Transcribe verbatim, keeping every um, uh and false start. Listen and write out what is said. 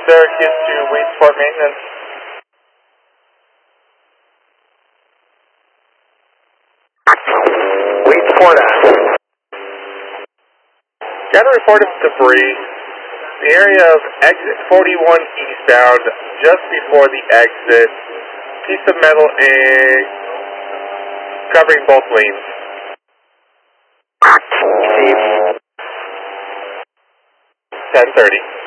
Syracuse to Weedsport Maintenance. Weedsport out. Got a report of debris. The area of exit forty-one eastbound, just before the exit. Piece of metal and covering both lanes. ten thirty.